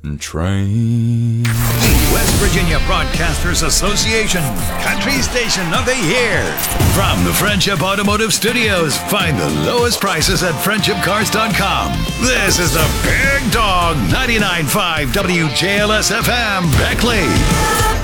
Train. The West Virginia Broadcasters Association Country Station of the Year. From the Friendship Automotive Studios, find the lowest prices at friendshipcars.com. This is the Big Dog 99.5 WJLS FM, Beckley.